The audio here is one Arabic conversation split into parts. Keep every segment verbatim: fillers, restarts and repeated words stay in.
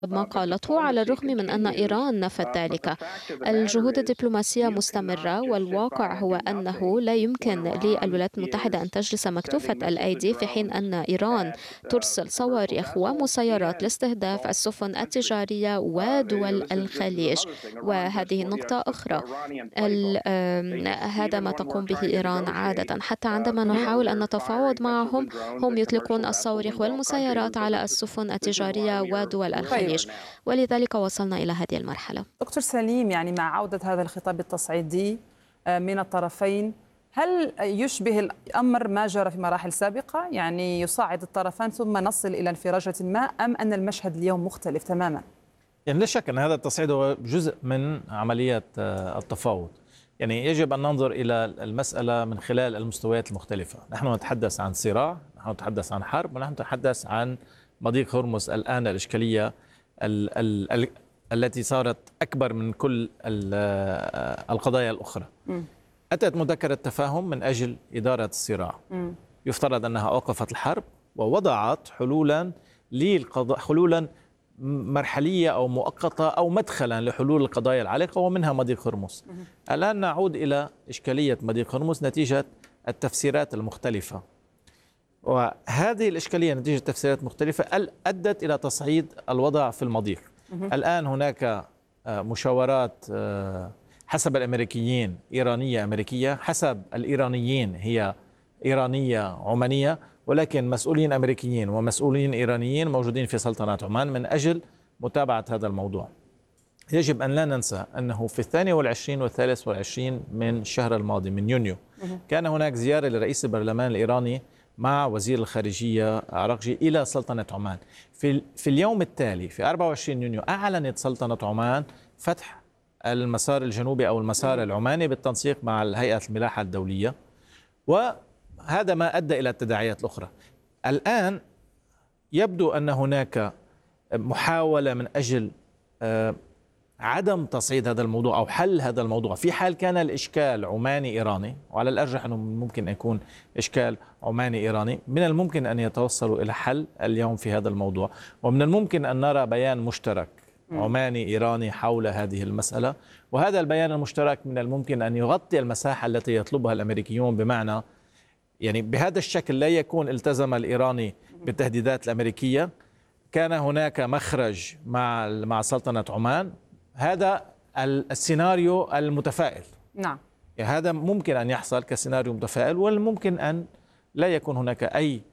ما قالته على الرغم من أن إيران نفت ذلك. الجهود الدبلوماسية مستمرة، والواقع هو أنه لا يمكن للولايات المتحدة أن تجلس مكتوفة الأيدي في حين أن إيران ترسل صواريخ ومسيرات لاستهداف السفن التجارية ودول الخليج. وهذه نقطة أخرى، ال- آم، هذا ما تقوم به إيران عادة. حتى عندما نحاول أن نتفاوض معهم، هم يطلقون الصواريخ والمسيرات على السفن التجارية ودول طيب الخليج، ولذلك وصلنا إلى هذه المرحلة. دكتور سليم، يعني مع عودة هذا الخطاب التصعيدي آه، من الطرفين، هل يشبه الأمر ما جرى في مراحل سابقة؟ يعني يصعد الطرفان ثم نصل إلى انفراجة ما، أم أن المشهد اليوم مختلف تماما؟ يعني لا شك أن هذا التصعيد هو جزء من عملية آه، التفاوض. يعني يجب أن ننظر إلى المسألة من خلال المستويات المختلفة. نحن نتحدث عن صراع، نحن نتحدث عن حرب، ونحن نتحدث عن مضيق هرمز الآن. الإشكالية ال ال ال التي صارت أكبر من كل ال- آه، القضايا الأخرى. مم. أتت مذكرة تفاهم من أجل إدارة الصراع. مم. يفترض أنها أوقفت الحرب ووضعت حلولا للقضاء، حلولا مرحلية أو مؤقتة أو مدخلا لحلول القضايا العالقة، ومنها مضيق هرمز. الآن نعود إلى إشكالية مضيق هرمز نتيجة التفسيرات المختلفة، وهذه الإشكالية نتيجة تفسيرات مختلفة أدت إلى تصعيد الوضع في المضيق. الآن هناك آه، مشاورات آه، حسب الأمريكيين إيرانية أمريكية، حسب الإيرانيين هي إيرانية عمانية، ولكن مسؤولين أمريكيين ومسؤولين إيرانيين موجودين في سلطنة عمان من أجل متابعة هذا الموضوع. يجب أن لا ننسى أنه في الثاني والعشرين والثالث والعشرين من الشهر الماضي من يونيو كان هناك زيارة لرئيس البرلمان الإيراني مع وزير الخارجية عراقجي إلى سلطنة عمان. في, في اليوم التالي في أربعة وعشرين يونيو أعلنت سلطنة عمان فتح المسار الجنوبي أو المسار العماني بالتنسيق مع هيئة الملاحة الدولية، وهذا ما أدى إلى التداعيات الأخرى. الآن يبدو أن هناك محاولة من أجل آه، عدم تصعيد هذا الموضوع أو حل هذا الموضوع في حال كان الإشكال عماني إيراني، وعلى الأرجح أنه ممكن أن يكون إشكال عماني إيراني. من الممكن أن يتوصلوا إلى حل اليوم في هذا الموضوع، ومن الممكن أن نرى بيان مشترك عماني إيراني حول هذه المسألة، وهذا البيان المشترك من الممكن أن يغطي المساحة التي يطلبها الأمريكيون، بمعنى يعني بهذا الشكل لا يكون التزم الإيراني بالتهديدات الأمريكية، كان هناك مخرج مع مع سلطنة عمان. هذا السيناريو المتفائل، نعم، يعني هذا ممكن أن يحصل كسيناريو متفائل، والممكن أن لا يكون هناك أي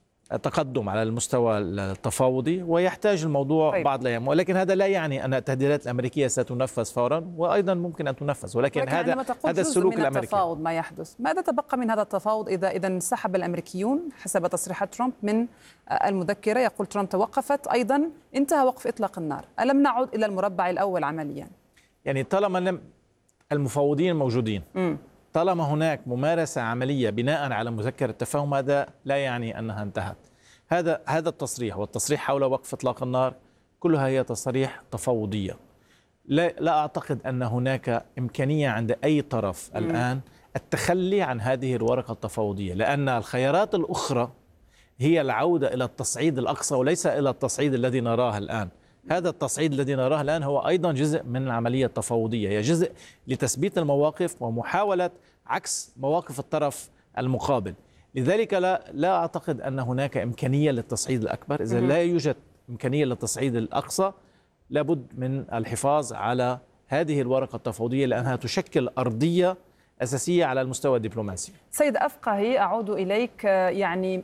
تقدم على المستوى التفاوضي ويحتاج الموضوع طيب. بعض الأيام، ولكن هذا لا يعني أن التهديدات الأمريكية ستنفذ فورا، وأيضا ممكن أن تنفذ، ولكن, ولكن هذا هذا السلوك من الأمريكي. التفاوض ما يحدث، ماذا تبقى من هذا التفاوض إذا إذا انسحب الأمريكيون حسب تصريحات ترامب من المذكرة؟ يقول ترامب توقفت، أيضا انتهى وقف إطلاق النار. ألم نعد إلى المربع الأول عمليا؟ يعني طالما لم المفاوضين موجودين، م. طالما هناك ممارسة عملية بناء على مذكرة التفاهم، هذا لا يعني أنها انتهت. هذا هذا التصريح والتصريح حول وقف إطلاق النار كلها هي تصاريح تفاوضية. لا لا أعتقد أن هناك إمكانية عند أي طرف م. الآن التخلي عن هذه الورقة التفاوضية، لأن الخيارات الأخرى هي العودة إلى التصعيد الأقصى وليس إلى التصعيد الذي نراه الآن. هذا التصعيد الذي نراه الآن هو أيضا جزء من العملية التفاوضية، هي جزء لتثبيت المواقف ومحاولة عكس مواقف الطرف المقابل. لذلك لا لا أعتقد أن هناك إمكانية للتصعيد الأكبر. إذا لا يوجد إمكانية للتصعيد الأقصى، لابد من الحفاظ على هذه الورقة التفاوضية، لأنها تشكل أرضية أساسية على المستوى الدبلوماسي. سيد أفقهي، أعود إليك. يعني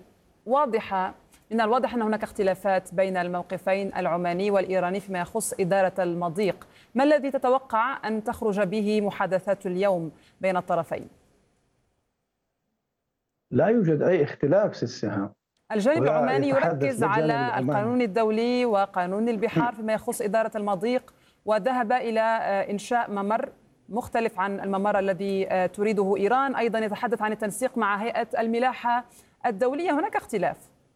واضحة من الواضح أن هناك اختلافات بين الموقفين العماني والإيراني فيما يخص إدارة المضيق. ما الذي تتوقع أن تخرج به محادثات اليوم بين الطرفين؟ لا يوجد أي اختلاف سيسها. الجانب العماني يركز على العماني. القانون الدولي وقانون البحار فيما يخص إدارة المضيق، وذهب إلى إنشاء ممر مختلف عن الممر الذي تريده إيران. أيضا يتحدث عن التنسيق مع هيئة الملاحة الدولية. هناك اختلاف.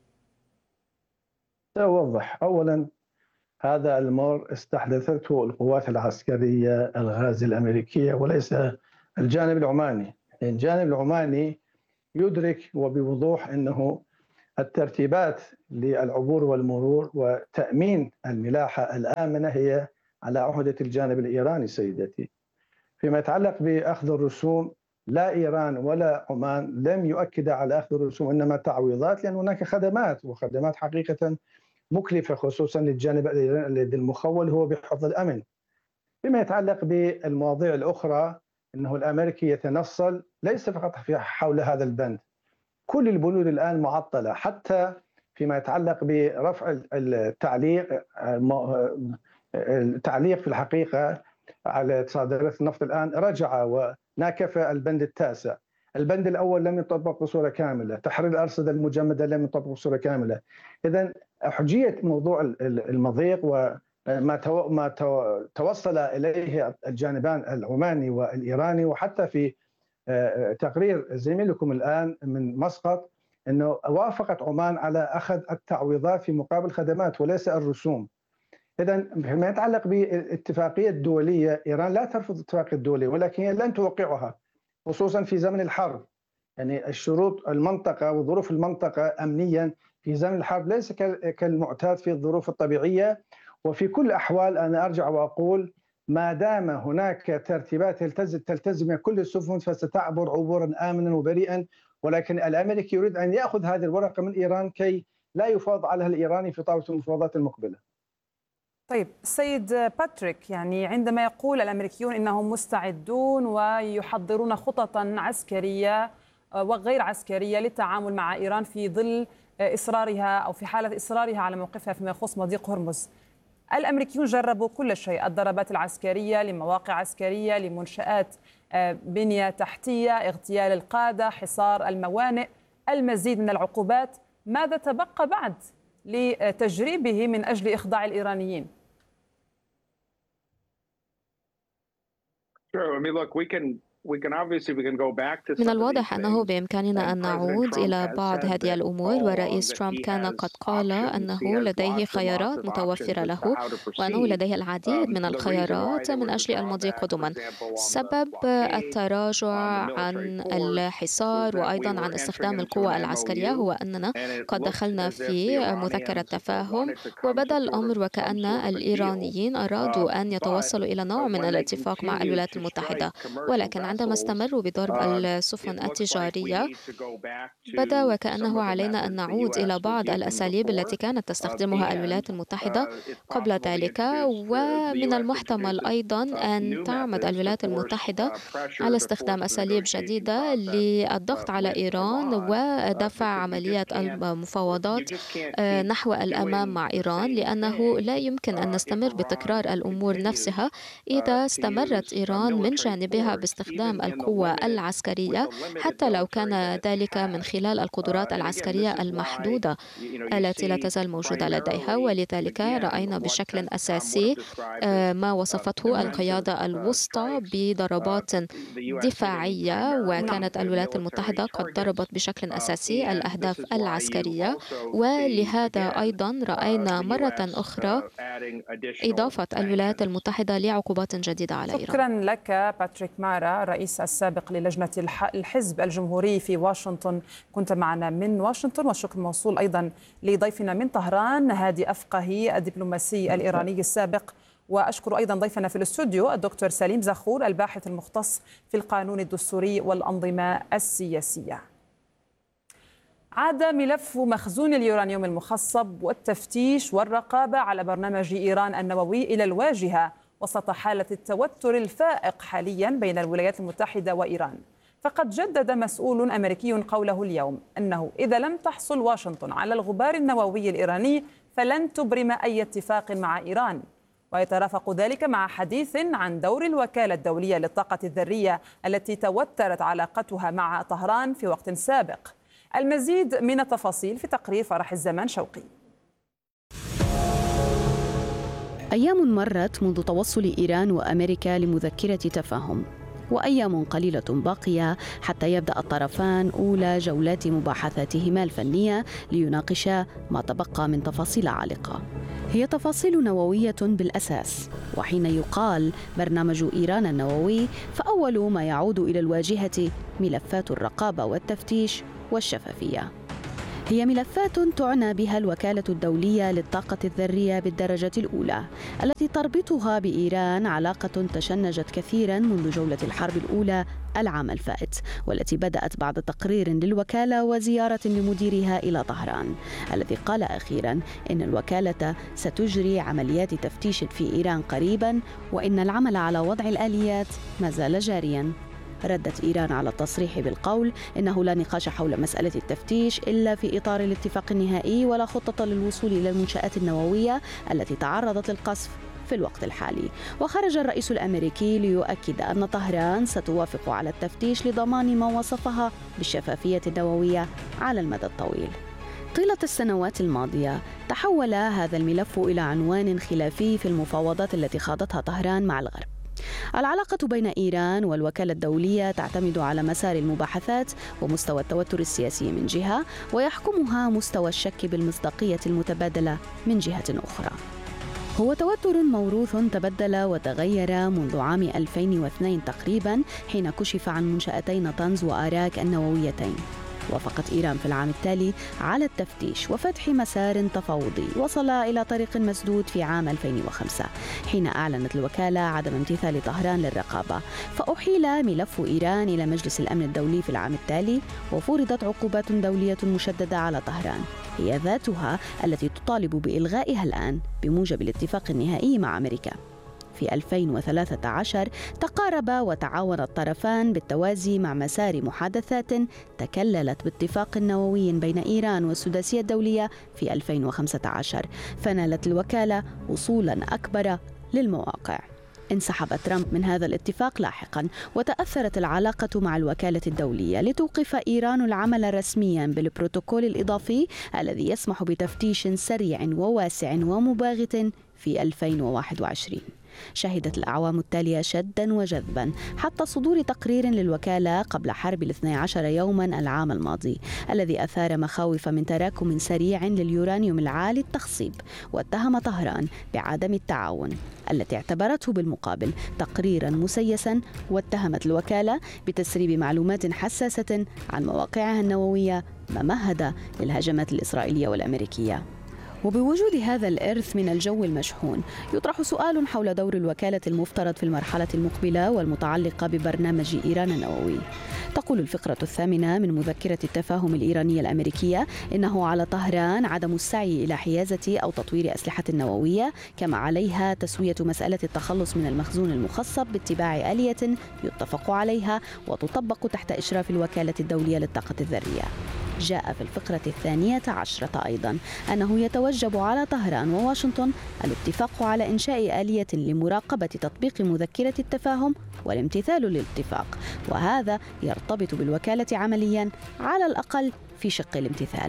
سأوضح. أولا، هذا الممر استحدثته القوات العسكرية الغازية الأمريكية وليس الجانب العماني. الجانب العماني يدرك وبوضوح أنه الترتيبات للعبور والمرور وتأمين الملاحة الآمنة هي على عهدة الجانب الإيراني سيدتي. فيما يتعلق بأخذ الرسوم، لا إيران ولا عمان لم يؤكد على أخذ الرسوم، إنما تعويضات، لأن هناك خدمات وخدمات حقيقة مكلفة خصوصا للجانب الذي المخول هو بحفظ الأمن. فيما يتعلق بالمواضيع الأخرى، أنه الأمريكي يتنصل ليس فقط في حول هذا البند، كل البنود الآن معطلة، حتى فيما يتعلق برفع التعليق التعليق في الحقيقة على صادرات النفط الآن رجع وناكف البند التاسع. البند الأول لم يطبق بصورة كاملة، تحرير الأرصدة المجمدة لم يطبق بصورة كاملة. إذن حجية موضوع المضيق وما ما توصل إليه الجانبان العماني والإيراني، وحتى في تقرير زميلكم الآن من مسقط أنه وافقت عمان على أخذ التعويضات في مقابل خدمات وليس الرسوم. إذن فيما يتعلق بالاتفاقية الدولية، إيران لا ترفض الاتفاقية الدولية، ولكن هي لن توقعها خصوصا في زمن الحرب. يعني الشروط المنطقة وظروف المنطقة أمنيا في زمن الحرب ليس كالمعتاد في الظروف الطبيعية. وفي كل الأحوال أنا أرجع وأقول ما دام هناك ترتيبات تلتزم تلتزم كل السفن فستعبر عبورا آمنا وبريئا، ولكن الأمريكي يريد أن يأخذ هذه الورقة من إيران كي لا يفاض عليها الإيراني في طاولة المفاوضات المقبلة. طيب سيد باتريك، يعني عندما يقول الأمريكيون إنهم مستعدون ويحضرون خططا عسكرية وغير عسكرية للتعامل مع إيران في ظل إصرارها أو في حالة إصرارها على موقفها فيما يخص مضيق هرمز، الأمريكيون جربوا كل شيء، الضربات العسكرية لمواقع عسكرية لمنشآت بنية تحتية، اغتيال القادة، حصار الموانئ، المزيد من العقوبات. ماذا تبقى بعد لتجريبه من أجل إخضاع الإيرانيين؟ من الواضح أنه بإمكاننا أن نعود إلى بعض هذه الأمور، ورئيس ترامب كان قد قال أنه لديه خيارات متوفرة له، وأنه لديه العديد من الخيارات من أجل المضي قدما. سبب التراجع عن الحصار وأيضا عن استخدام القوى العسكرية هو أننا قد دخلنا في مذكرة تفاهم، وبدأ الأمر وكأن الإيرانيين أرادوا أن يتوصلوا إلى نوع من الاتفاق مع الولايات المتحدة، ولكن عندما استمروا بضرب السفن التجارية بدا وكأنه علينا أن نعود إلى بعض الأساليب التي كانت تستخدمها الولايات المتحدة قبل ذلك. ومن المحتمل أيضا أن تعمد الولايات المتحدة على استخدام أساليب جديدة للضغط على إيران ودفع عملية المفاوضات نحو الأمام مع إيران، لأنه لا يمكن أن نستمر بتكرار الأمور نفسها إذا استمرت إيران من جانبها باستخدام القوة العسكرية، حتى لو كان ذلك من خلال القدرات العسكرية المحدودة التي لا تزال موجودة لديها. ولذلك رأينا بشكل أساسي ما وصفته القيادة الوسطى بضربات دفاعية، وكانت الولايات المتحدة قد ضربت بشكل أساسي الأهداف العسكرية. ولهذا أيضا رأينا مرة أخرى إضافة الولايات المتحدة لعقوبات جديدة على إيران. شكرا لك باتريك مارا، الرئيس السابق للجنة الحزب الجمهوري في واشنطن، كنت معنا من واشنطن. والشكر موصول أيضا لضيفنا من طهران هادي أفقهي الدبلوماسي الإيراني السابق. وأشكر أيضا ضيفنا في الاستوديو الدكتور سليم زخور الباحث المختص في القانون الدستوري والأنظمة السياسية. عاد ملف مخزون اليورانيوم المخصب والتفتيش والرقابة على برنامج إيران النووي إلى الواجهة وسط حالة التوتر الفائق حاليا بين الولايات المتحدة وإيران. فقد جدد مسؤول أمريكي قوله اليوم أنه إذا لم تحصل واشنطن على الغبار النووي الإيراني فلن تبرم أي اتفاق مع إيران، ويترافق ذلك مع حديث عن دور الوكالة الدولية للطاقة الذرية التي توترت علاقتها مع طهران في وقت سابق. المزيد من التفاصيل في تقرير فرح الزمان شوقي. أيام مرت منذ توصل إيران وأمريكا لمذكرة تفاهم، وأيام قليلة باقية حتى يبدأ الطرفان أولى جولات مباحثاتهما الفنية ليناقشا ما تبقى من تفاصيل عالقة. هي تفاصيل نووية بالأساس، وحين يقال برنامج إيران النووي فأول ما يعود إلى الواجهة ملفات الرقابة والتفتيش والشفافية. هي ملفات تعنى بها الوكالة الدولية للطاقة الذرية بالدرجة الأولى، التي تربطها بإيران علاقة تشنجت كثيرا منذ جولة الحرب الأولى العام الفائت، والتي بدأت بعد تقرير للوكالة وزيارة لمديرها إلى طهران، الذي قال أخيرا إن الوكالة ستجري عمليات تفتيش في إيران قريبا، وإن العمل على وضع الآليات ما زال جاريا. ردت إيران على التصريح بالقول إنه لا نقاش حول مسألة التفتيش إلا في إطار الاتفاق النهائي، ولا خطة للوصول إلى المنشآت النووية التي تعرضت للقصف في الوقت الحالي. وخرج الرئيس الأمريكي ليؤكد أن طهران ستوافق على التفتيش لضمان ما وصفها بالشفافية النووية على المدى الطويل. طيلة السنوات الماضية تحول هذا الملف إلى عنوان خلافي في المفاوضات التي خاضتها طهران مع الغرب. العلاقة بين إيران والوكالة الدولية تعتمد على مسار المباحثات ومستوى التوتر السياسي من جهة، ويحكمها مستوى الشك بالمصداقية المتبادلة من جهة أخرى. هو توتر موروث تبدل وتغير منذ عام ألفين واثنين تقريبا، حين كشف عن منشأتي نطنز وآراك النوويتين. وافقت إيران في العام التالي على التفتيش وفتح مسار تفاوضي وصل إلى طريق مسدود في عام ألفين وخمسة، حين أعلنت الوكالة عدم امتثال طهران للرقابة، فأحيل ملف إيران إلى مجلس الأمن الدولي في العام التالي، وفرضت عقوبات دولية مشددة على طهران هي ذاتها التي تطالب بإلغائها الآن بموجب الاتفاق النهائي مع أمريكا. في ألفين وثلاثة عشر تقارب وتعاون الطرفان بالتوازي مع مسار محادثات تكللت باتفاق نووي بين إيران والسداسية الدولية في ألفين وخمسة عشر، فنالت الوكالة وصولا أكبر للمواقع. انسحب ترامب من هذا الاتفاق لاحقا، وتأثرت العلاقة مع الوكالة الدولية لتوقف إيران العمل رسميا بالبروتوكول الإضافي الذي يسمح بتفتيش سريع وواسع ومباغت في ألفين وواحد وعشرين. شهدت الأعوام التالية شدا وجذبا حتى صدور تقرير للوكالة قبل حرب الاثني عشر يوما العام الماضي، الذي أثار مخاوف من تراكم سريع لليورانيوم العالي التخصيب، واتهم طهران بعدم التعاون، التي اعتبرته بالمقابل تقريرا مسيسا، واتهمت الوكالة بتسريب معلومات حساسة عن مواقعها النووية، ما مهد للهجمات الإسرائيلية والأمريكية. وبوجود هذا الإرث من الجو المشحون، يطرح سؤال حول دور الوكالة المفترض في المرحلة المقبلة والمتعلقة ببرنامج إيران النووي. تقول الفقرة الثامنة من مذكرة التفاهم الإيرانية الأمريكية إنه على طهران عدم السعي إلى حيازة أو تطوير أسلحة نووية، كما عليها تسوية مسألة التخلص من المخزون المخصب باتباع آلية يتفق عليها وتطبق تحت إشراف الوكالة الدولية للطاقة الذرية. جاء في الفقرة الثانية عشرة أيضا أنه يتوجب على طهران وواشنطن الاتفاق على إنشاء آلية لمراقبة تطبيق مذكرة التفاهم والامتثال للاتفاق، وهذا يرتبط بالوكالة عمليا على الأقل في شق الامتثال.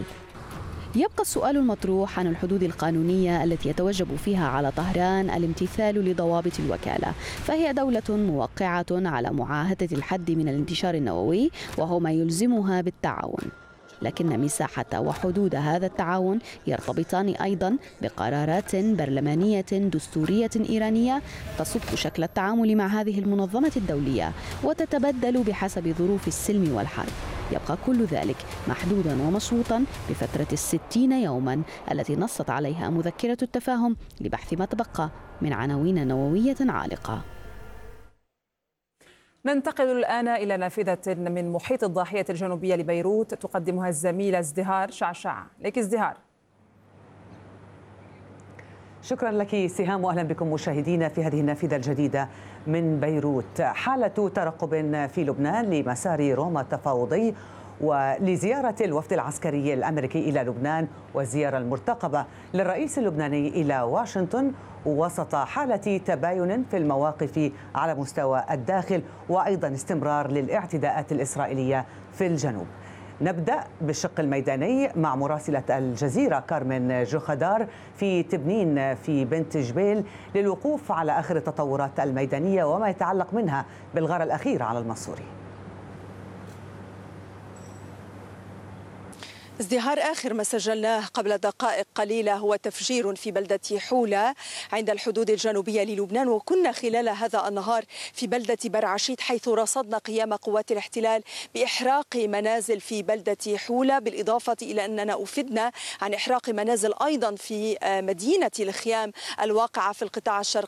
يبقى السؤال المطروح عن الحدود القانونية التي يتوجب فيها على طهران الامتثال لضوابط الوكالة، فهي دولة موقعة على معاهدة الحد من الانتشار النووي، وهو ما يلزمها بالتعاون، لكن مساحة وحدود هذا التعاون يرتبطان أيضا بقرارات برلمانية دستورية إيرانية تصف شكل التعامل مع هذه المنظمة الدولية، وتتبدل بحسب ظروف السلم والحرب. يبقى كل ذلك محدودا ومشروطا بفترة الستين يوما التي نصت عليها مذكرة التفاهم لبحث ما تبقى من عناوين نووية عالقة. ننتقل الآن إلى نافذة من محيط الضاحية الجنوبية لبيروت تقدمها الزميلة ازدهار شعشع. لك ازدهار. شكرا لك سهام، وأهلا بكم مشاهدينا في هذه النافذة الجديدة من بيروت. حالة ترقب في لبنان لمسار روما التفاوضي ولزيارة الوفد العسكري الأمريكي إلى لبنان، والزيارة المرتقبة للرئيس اللبناني إلى واشنطن، وسط حالة تباين في المواقف على مستوى الداخل، وأيضا استمرار للاعتداءات الإسرائيلية في الجنوب. نبدأ بالشق الميداني مع مراسلة الجزيرة كارمن جوخدار في تبنين في بنت جبيل للوقوف على آخر التطورات الميدانية وما يتعلق منها بالغارة الأخيرة على المنصوري. ازدهار آخر ما سجلناه قبل دقائق قليلة هو تفجير في بلدة حولة عند الحدود الجنوبية للبنان، وكنا خلال هذا النهار في بلدة برعشيت حيث رصدنا قيام قوات الاحتلال بإحراق منازل في بلدة حولة، بالإضافة إلى أننا أفدنا عن إحراق منازل أيضا في مدينة الخيام الواقعة في القطاع الشرقي